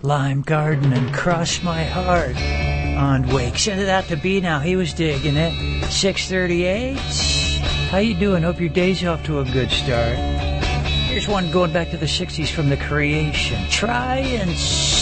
Lime Garden and Cross My Heart on Wake. Send it out to B now. He was digging it. 6:38. How you doing? Hope your day's off to a good start. Here's one going back to the 60s from The Creation. Try and